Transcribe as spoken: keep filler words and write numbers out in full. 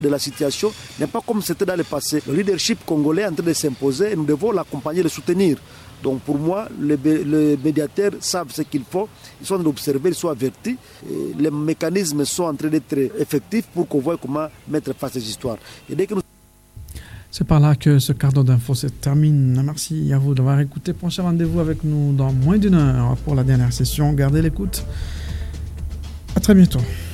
de la situation n'est pas comme c'était dans le passé. Le leadership congolais est en train de s'imposer et nous devons l'accompagner, le soutenir. Donc pour moi, les, les médiateurs savent ce qu'il faut, ils sont en train d'observer, ils sont avertis. Et les mécanismes sont en train d'être effectifs pour qu'on voit comment mettre face à ces histoires. Et dès que nous... C'est par là que ce quart d'heure d'info se termine. Merci à vous d'avoir écouté. Prochain rendez-vous avec nous dans moins d'une heure pour la dernière session. Gardez l'écoute. À très bientôt.